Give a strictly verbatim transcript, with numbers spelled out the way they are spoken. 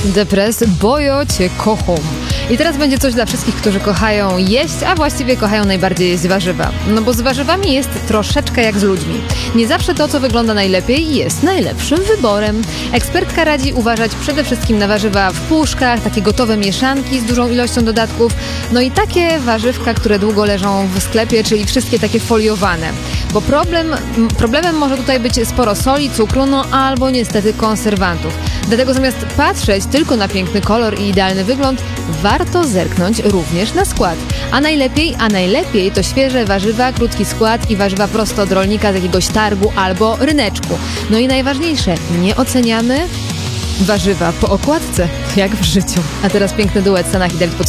Depres, bo ja cię kocham. I teraz będzie coś dla wszystkich, którzy kochają jeść, a właściwie kochają najbardziej jeść warzywa. No bo z warzywami jest troszeczkę jak z ludźmi. Nie zawsze to, co wygląda najlepiej, jest najlepszym wyborem. Ekspertka radzi uważać przede wszystkim na warzywa w puszkach, takie gotowe mieszanki z dużą ilością dodatków, no i takie warzywka, które długo leżą w sklepie, czyli wszystkie takie foliowane. Bo problem, problemem może tutaj być sporo soli, cukru, no albo niestety konserwantów. Dlatego zamiast patrzeć tylko na piękny kolor i idealny wygląd, warto zerknąć również na skład. A najlepiej, a najlepiej to świeże warzywa, krótki skład i warzywa prosto od rolnika z jakiegoś targu albo ryneczku. No i najważniejsze, nie oceniamy warzywa po okładce, jak w życiu. A teraz piękny duet Sanach i Dawid